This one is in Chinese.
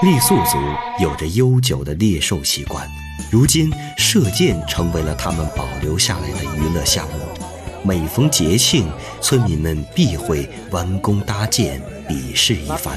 傈僳族有着悠久的猎兽习惯，如今射箭成为了他们保留下来的娱乐项目。每逢节庆，村民们必会弯弓搭箭，比试一番。